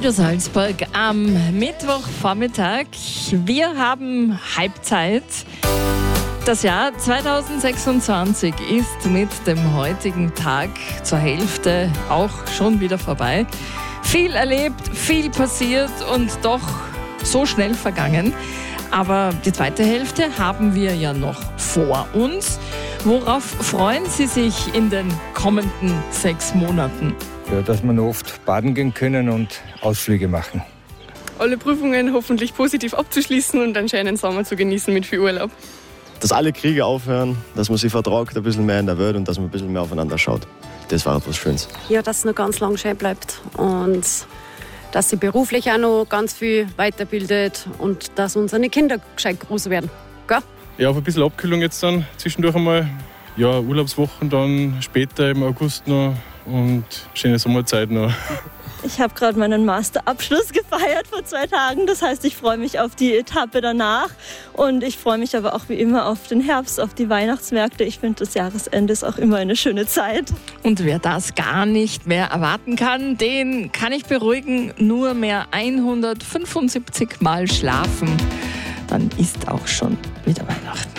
Radio Salzburg am Mittwochvormittag. Wir haben Halbzeit. Das Jahr 2026 ist mit dem heutigen Tag zur Hälfte auch schon wieder vorbei. Viel erlebt, viel passiert und doch so schnell vergangen. Aber die zweite Hälfte haben wir ja noch vor uns. Worauf freuen Sie sich in den kommenden 6 Monaten? Ja, dass wir noch oft baden gehen können und Ausflüge machen. Alle Prüfungen hoffentlich positiv abzuschließen und einen schönen Sommer zu genießen mit viel Urlaub. Dass alle Kriege aufhören, dass man sich vertragt ein bisschen mehr in der Welt und dass man ein bisschen mehr aufeinander schaut. Das war etwas Schönes. Ja, dass es noch ganz lang schön bleibt und dass sie beruflich auch noch ganz viel weiterbildet und dass unsere Kinder gescheit groß werden. Gell? Ja, auf ein bisschen Abkühlung jetzt dann zwischendurch einmal. Ja, Urlaubswochen dann später im August noch und schöne Sommerzeit noch. Ich habe gerade meinen Masterabschluss gefeiert vor 2 Tagen. Das heißt, ich freue mich auf die Etappe danach. Und ich freue mich aber auch wie immer auf den Herbst, auf die Weihnachtsmärkte. Ich finde, das Jahresende ist auch immer eine schöne Zeit. Und wer das gar nicht mehr erwarten kann, den kann ich beruhigen. Nur mehr 175 Mal schlafen. Dann ist auch schon wieder Weihnachten.